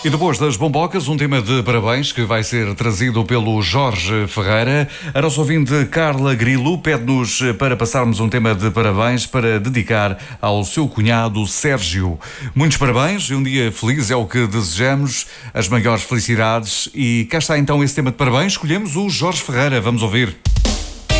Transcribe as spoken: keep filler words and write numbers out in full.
E depois das bombocas, um tema de parabéns que vai ser trazido pelo Jorge Ferreira. A nossa ouvinte Carla Grilo pede-nos para passarmos um tema de parabéns para dedicar ao seu cunhado Sérgio. Muitos parabéns e um dia feliz é o que desejamos, as maiores felicidades. E cá está então esse tema de parabéns. Escolhemos o Jorge Ferreira. Vamos ouvir.